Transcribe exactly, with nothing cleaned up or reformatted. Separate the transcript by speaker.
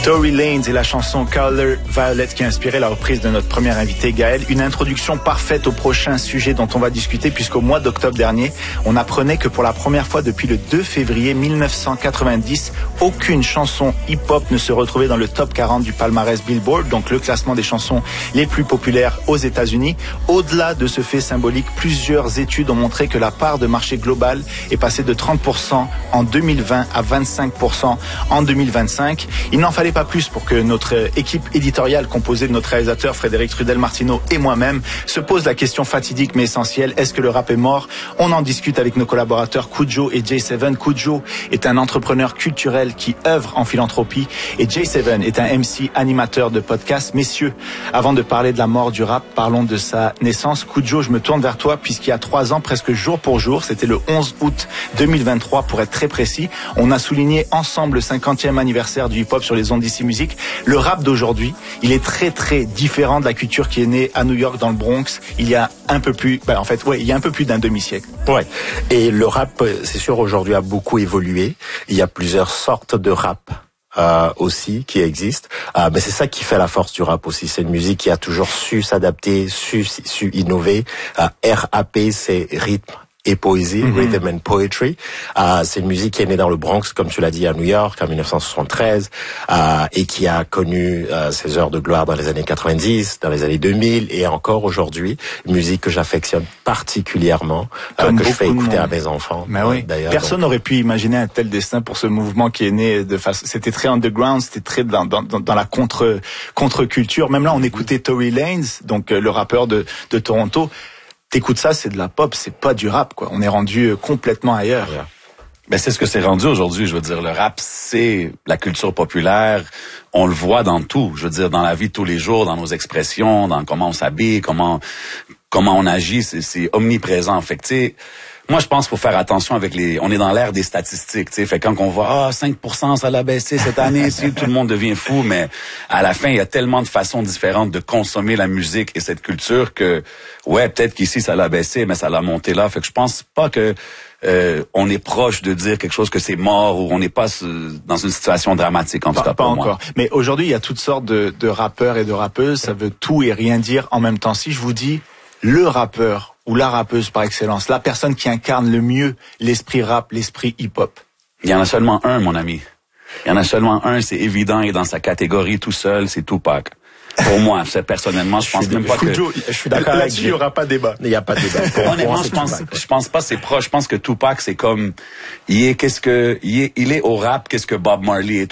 Speaker 1: Tory Lanez et la chanson Color Violet qui a inspiré la reprise de notre premier invité Gaël. Une introduction parfaite au prochain sujet dont on va discuter puisqu'au mois d'octobre dernier, on apprenait que pour la première fois depuis le deux février mille neuf cent quatre-vingt-dix, aucune chanson hip-hop ne se retrouvait dans le top quarante du palmarès Billboard, donc le classement des chansons les plus populaires aux États-Unis. Au-delà de ce fait symbolique, plusieurs études ont montré que la part de marché global est passée de trente pour cent en deux mille vingt à vingt-cinq pour cent en deux mille vingt-cinq. Il n'en fallait pas plus pour que notre équipe éditoriale composée de notre réalisateur Frédéric Trudel-Martineau et moi-même se pose la question fatidique mais essentielle, est-ce que le rap est mort? On en discute avec nos collaborateurs Khujo et J sept. Khujo est un entrepreneur culturel qui œuvre en philanthropie et J sept est un M C animateur de podcast. Messieurs, avant de parler de la mort du rap, parlons de sa naissance. Khujo, je me tourne vers toi puisqu'il y a trois ans, presque jour pour jour, c'était le onze août deux mille vingt-trois pour être très précis, on a souligné ensemble le cinquantième anniversaire du hip-hop sur les ondes d'ici Musique. Le rap d'aujourd'hui, il est très très différent de la culture qui est née à New York dans le Bronx il y a un peu plus, ben en fait, ouais, il y a un peu plus d'un demi-siècle.
Speaker 2: Ouais. Et le rap, c'est sûr, aujourd'hui a beaucoup évolué. Il y a plusieurs sortes de rap. Euh, aussi qui existent, euh, mais c'est ça qui fait la force du rap aussi. C'est une musique qui a toujours su s'adapter, su, su innover. Euh, R A P, c'est rythme et poésie, mm-hmm. Rhythm and Poetry. Euh, c'est une musique qui est née dans le Bronx, comme tu l'as dit, à New York, en dix-neuf cent soixante-treize, euh, et qui a connu euh, ses heures de gloire dans les années quatre-vingt-dix, dans les années deux mille, et encore aujourd'hui. Une musique que j'affectionne particulièrement, euh, que je fais écouter à mes enfants.
Speaker 1: Mais oui. D'ailleurs, personne n'aurait pu imaginer un tel destin pour ce mouvement qui est né de façon. C'était très underground, c'était très dans, dans, dans la contre contre-culture. Même là, on écoutait Tory Lanez, donc euh, le rappeur de, de Toronto. T'écoutes ça, c'est de la pop, c'est pas du rap, quoi. On est rendu complètement ailleurs.
Speaker 3: Yeah. Ben, c'est ce que c'est rendu aujourd'hui. Je veux dire, le rap, c'est la culture populaire. On le voit dans tout. Je veux dire, dans la vie de tous les jours, dans nos expressions, dans comment on s'habille, comment, comment on agit, c'est, c'est omniprésent. Fait que, tu sais, moi, je pense qu'il faut faire attention avec les... On est dans l'ère des statistiques, tu sais. Fait quand on voit, ah, cinq pour cent, ça l'a baissé cette année, si tout le monde devient fou. Mais à la fin, il y a tellement de façons différentes de consommer la musique et cette culture que, ouais, peut-être qu'ici, ça l'a baissé, mais ça l'a monté là. Fait que je pense pas que euh, on est proche de dire quelque chose que c'est mort ou on n'est pas dans une situation dramatique, en tout
Speaker 1: pas,
Speaker 3: cas
Speaker 1: pas
Speaker 3: pour
Speaker 1: encore.
Speaker 3: moi.
Speaker 1: Mais aujourd'hui, il y a toutes sortes de, de rappeurs et de rappeuses. Ça veut tout et rien dire en même temps. Si je vous dis le rappeur ou la rappeuse par excellence, la personne qui incarne le mieux l'esprit rap, l'esprit hip-hop.
Speaker 3: Il y en a seulement un, mon ami. Il y en a seulement un, c'est évident, et dans sa catégorie tout seul, c'est Tupac. Pour moi, c'est personnellement, je pense je même pas que...
Speaker 1: Je suis d'accord là-dessus, il n'y aura pas de débat.
Speaker 2: Il n'y a pas de débat.
Speaker 3: Honnêtement, je pense, Tupac, ouais. je pense pas c'est proche. Je pense que Tupac, c'est comme, il est, qu'est-ce que, il est, il est au rap, qu'est-ce que Bob Marley est